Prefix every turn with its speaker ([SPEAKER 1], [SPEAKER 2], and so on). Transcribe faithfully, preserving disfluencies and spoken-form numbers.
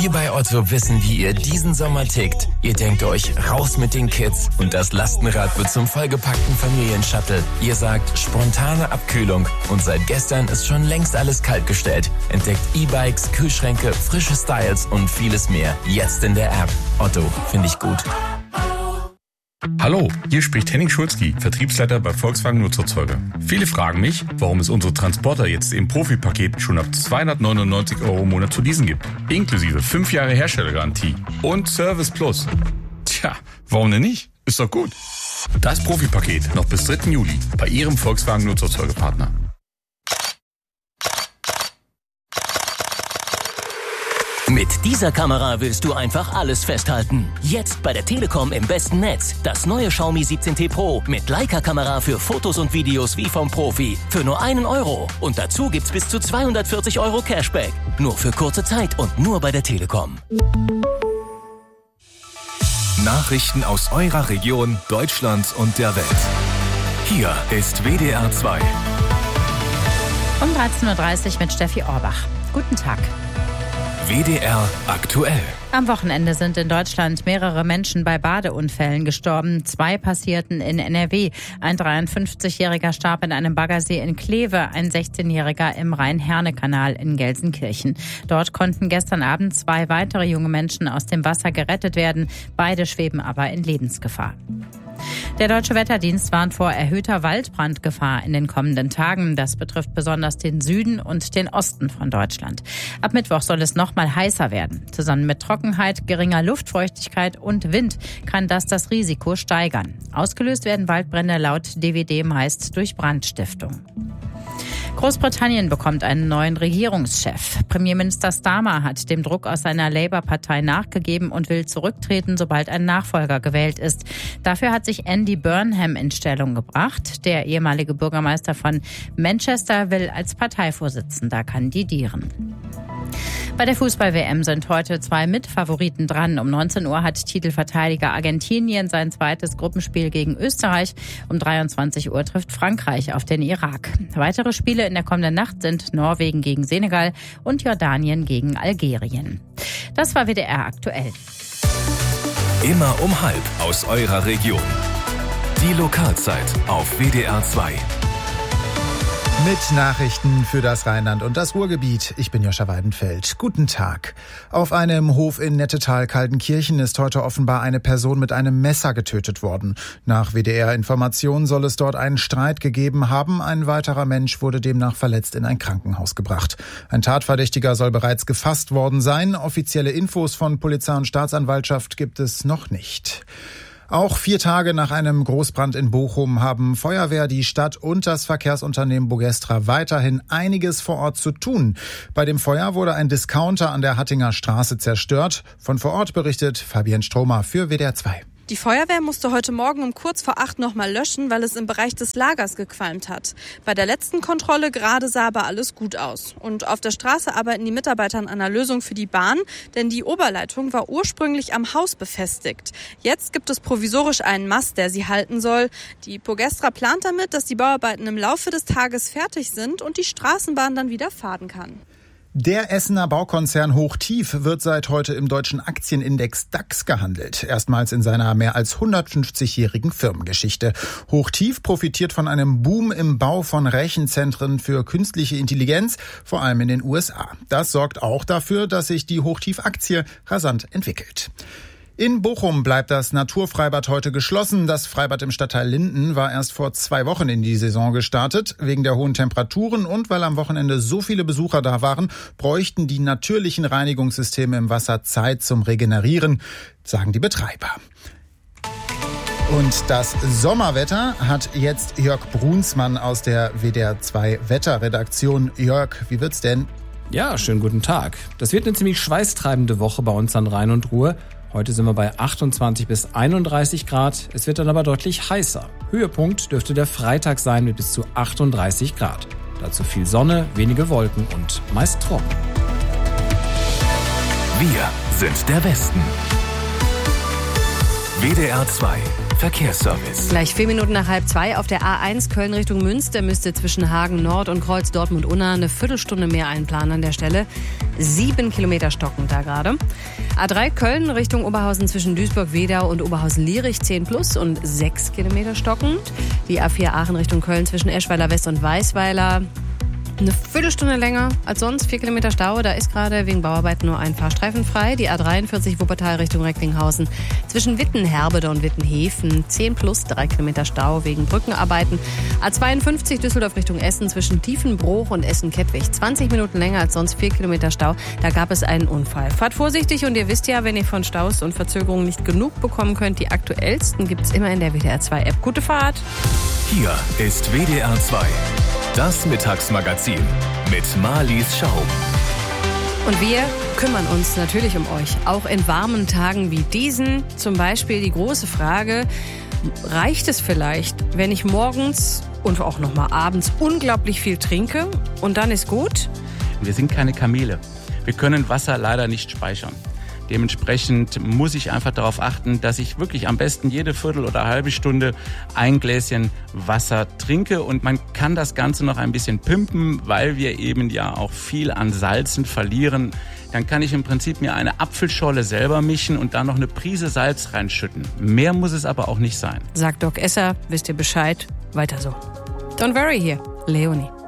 [SPEAKER 1] Wir bei Otto wissen, wie ihr diesen Sommer tickt. Ihr denkt euch, raus mit den Kids und das Lastenrad wird zum vollgepackten Familienshuttle. Ihr sagt, spontane Abkühlung und seit gestern ist schon längst alles kaltgestellt. Entdeckt E-Bikes, Kühlschränke, frische Styles und vieles mehr. Jetzt in der App. Otto, finde ich gut.
[SPEAKER 2] Hallo, hier spricht Henning Schulzki, Vertriebsleiter bei Volkswagen Nutzerzeuger. Viele fragen mich, warum es unsere Transporter jetzt im Profi-Paket schon ab zweihundertneunundneunzig Euro im Monat zu leasen gibt. Inklusive fünf Jahre Herstellergarantie und Service Plus. Tja, warum denn nicht? Ist doch gut. Das Profi-Paket noch bis dritten Juli bei Ihrem Volkswagen Nutzerzeugerpartner.
[SPEAKER 3] Mit dieser Kamera willst du einfach alles festhalten. Jetzt bei der Telekom im besten Netz. Das neue Xiaomi siebzehn T Pro mit Leica-Kamera für Fotos und Videos wie vom Profi. Für nur einen Euro. Und dazu gibt's bis zu zweihundertvierzig Euro Cashback. Nur für kurze Zeit und nur bei der Telekom.
[SPEAKER 4] Nachrichten aus eurer Region, Deutschland und der Welt. Hier ist W D R zwei.
[SPEAKER 5] Um dreizehn Uhr dreißig mit Steffi Orbach. Guten Tag.
[SPEAKER 4] W D R aktuell.
[SPEAKER 5] Am Wochenende sind in Deutschland mehrere Menschen bei Badeunfällen gestorben. Zwei passierten in N R W. Ein dreiundfünfzigjähriger starb in einem Baggersee in Kleve, ein sechzehnjähriger im Rhein-Herne-Kanal in Gelsenkirchen. Dort konnten gestern Abend zwei weitere junge Menschen aus dem Wasser gerettet werden. Beide schweben aber in Lebensgefahr. Der Deutsche Wetterdienst warnt vor erhöhter Waldbrandgefahr in den kommenden Tagen. Das betrifft besonders den Süden und den Osten von Deutschland. Ab Mittwoch soll es noch mal heißer werden. Zusammen mit Trockenheit, geringer Luftfeuchtigkeit und Wind kann das das Risiko steigern. Ausgelöst werden Waldbrände laut D W D meist durch Brandstiftung. Großbritannien bekommt einen neuen Regierungschef. Premierminister Starmer hat dem Druck aus seiner Labour-Partei nachgegeben und will zurücktreten, sobald ein Nachfolger gewählt ist. Dafür hat sich Andy Burnham in Stellung gebracht. Der ehemalige Bürgermeister von Manchester will als Parteivorsitzender kandidieren. Bei der Fußball-W M sind heute zwei Mitfavoriten dran. Um neunzehn Uhr hat Titelverteidiger Argentinien sein zweites Gruppenspiel gegen Österreich. Um dreiundzwanzig Uhr trifft Frankreich auf den Irak. Weitere Spiele in der kommenden Nacht sind Norwegen gegen Senegal und Jordanien gegen Algerien. Das war W D R aktuell.
[SPEAKER 4] Immer um halb aus eurer Region. Die Lokalzeit auf W D R zwei.
[SPEAKER 6] Mit Nachrichten für das Rheinland und das Ruhrgebiet. Ich bin Joscha Weidenfeld. Guten Tag. Auf einem Hof in Nettetal-Kaltenkirchen ist heute offenbar eine Person mit einem Messer getötet worden. Nach W D R-Informationen soll es dort einen Streit gegeben haben. Ein weiterer Mensch wurde demnach verletzt in ein Krankenhaus gebracht. Ein Tatverdächtiger soll bereits gefasst worden sein. Offizielle Infos von Polizei und Staatsanwaltschaft gibt es noch nicht. Auch vier Tage nach einem Großbrand in Bochum haben Feuerwehr, die Stadt und das Verkehrsunternehmen Bogestra weiterhin einiges vor Ort zu tun. Bei dem Feuer wurde ein Discounter an der Hattinger Straße zerstört. Von vor Ort berichtet Fabienne Stromer für W D R zwei.
[SPEAKER 7] Die Feuerwehr musste heute Morgen um kurz vor acht noch mal löschen, weil es im Bereich des Lagers gequalmt hat. Bei der letzten Kontrolle gerade sah aber alles gut aus. Und auf der Straße arbeiten die Mitarbeiter an einer Lösung für die Bahn, denn die Oberleitung war ursprünglich am Haus befestigt. Jetzt gibt es provisorisch einen Mast, der sie halten soll. Die Bogestra plant damit, dass die Bauarbeiten im Laufe des Tages fertig sind und die Straßenbahn dann wieder fahren kann.
[SPEAKER 6] Der Essener Baukonzern Hochtief wird seit heute im deutschen Aktienindex DAX gehandelt. Erstmals in seiner mehr als hundertfünfzigjährigen Firmengeschichte. Hochtief profitiert von einem Boom im Bau von Rechenzentren für künstliche Intelligenz, vor allem in den U S A. Das sorgt auch dafür, dass sich die Hochtief-Aktie rasant entwickelt. In Bochum bleibt das Naturfreibad heute geschlossen. Das Freibad im Stadtteil Linden war erst vor zwei Wochen in die Saison gestartet. Wegen der hohen Temperaturen und weil am Wochenende so viele Besucher da waren, bräuchten die natürlichen Reinigungssysteme im Wasser Zeit zum Regenerieren, sagen die Betreiber. Und das Sommerwetter hat jetzt Jörg Brunsmann aus der W D R zwei Wetterredaktion. Jörg, wie wird's denn?
[SPEAKER 8] Ja, schönen guten Tag. Das wird eine ziemlich schweißtreibende Woche bei uns an Rhein und Ruhr. Heute sind wir bei achtundzwanzig bis einunddreißig Grad. Es wird dann aber deutlich heißer. Höhepunkt dürfte der Freitag sein mit bis zu achtunddreißig Grad. Dazu viel Sonne, wenige Wolken und meist trocken.
[SPEAKER 4] Wir sind der Westen. W D R zwei Verkehrsservice.
[SPEAKER 9] Gleich vier Minuten nach halb zwei auf der A eins Köln Richtung Münster müsste zwischen Hagen Nord und Kreuz Dortmund-Unna eine Viertelstunde mehr einplanen an der Stelle. Sieben Kilometer stockend da gerade. A drei Köln Richtung Oberhausen zwischen Duisburg-Wedau und Oberhausen-Lierich zehn plus und sechs Kilometer stockend. Die A vier Aachen Richtung Köln zwischen Eschweiler West und Weißweiler eine Viertelstunde länger als sonst, vier Kilometer Stau. Da ist gerade wegen Bauarbeiten nur ein Fahrstreifen frei. Die A dreiundvierzig Wuppertal Richtung Recklinghausen zwischen Wittenherbede und Wittenhäfen zehn plus, drei Kilometer Stau wegen Brückenarbeiten. A zweiundfünfzig Düsseldorf Richtung Essen zwischen Tiefenbruch und Essen-Kettwig zwanzig Minuten länger als sonst, vier Kilometer Stau. Da gab es einen Unfall. Fahrt vorsichtig und ihr wisst ja, wenn ihr von Staus und Verzögerungen nicht genug bekommen könnt, die aktuellsten gibt es immer in der W D R zwei App. Gute Fahrt!
[SPEAKER 4] Hier ist W D R zwei. Das Mittagsmagazin mit Marlies Schaum.
[SPEAKER 9] Und wir kümmern uns natürlich um euch, auch in warmen Tagen wie diesen. Zum Beispiel die große Frage, reicht es vielleicht, wenn ich morgens und auch noch mal abends unglaublich viel trinke und dann ist gut?
[SPEAKER 10] Wir sind keine Kamele. Wir können Wasser leider nicht speichern. Dementsprechend muss ich einfach darauf achten, dass ich wirklich am besten jede Viertel oder halbe Stunde ein Gläschen Wasser trinke. Und man kann das Ganze noch ein bisschen pimpen, weil wir eben ja auch viel an Salzen verlieren. Dann kann ich im Prinzip mir eine Apfelscholle selber mischen und dann noch eine Prise Salz reinschütten. Mehr muss es aber auch nicht sein.
[SPEAKER 9] Sagt Doc Esser, wisst ihr Bescheid, weiter so. Don't worry hier, Leonie.